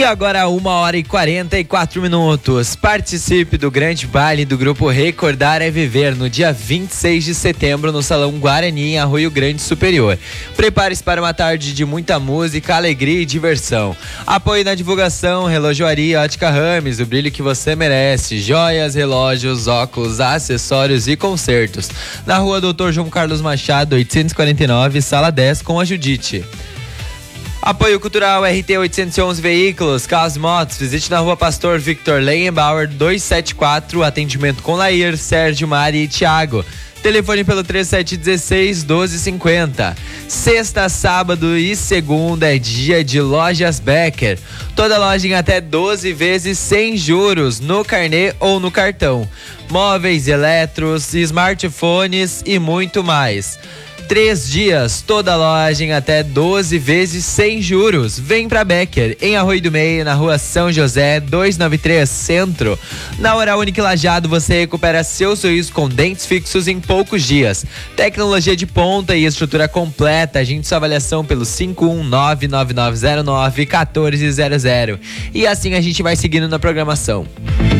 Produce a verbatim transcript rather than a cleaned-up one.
E agora uma hora e quarenta e quatro minutos. Participe do grande baile do grupo Recordar é Viver no dia vinte e seis de setembro no Salão Guarani, em Arroio Grande Superior. Prepare-se para uma tarde de muita música, alegria e diversão. Apoio na divulgação, Relojoaria Ótica Rames, o brilho que você merece. Joias, relógios, óculos, acessórios e concertos. Na rua doutor João Carlos Machado, oitocentos e quarenta e nove, sala dez, com a Judite. Apoio Cultural R T oitocentos e onze Veículos, Carros Motos. Visite na rua Pastor Victor Leienbauer duzentos e setenta e quatro. Atendimento com Lair, Sérgio, Mari e Thiago. Telefone pelo trinta e sete dezesseis, doze cinquenta. Sexta, sábado e segunda é dia de Lojas Becker. Toda loja em até doze vezes sem juros, no carnê ou no cartão. Móveis, eletros, smartphones e muito mais. Três dias, toda loja em até doze vezes sem juros. Vem pra Becker, em Arroio do Meio, na rua São José, duzentos e noventa e três, Centro. Na Oral Unique Lajeado, você recupera seu sorriso com dentes fixos em poucos dias. Tecnologia de ponta e estrutura completa. Agende sua avaliação pelo cinco um nove, nove nove zero nove, um quatro zero zero. E assim a gente vai seguindo na programação.